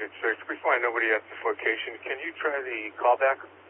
target search. We find nobody at this location. Can you try the callback?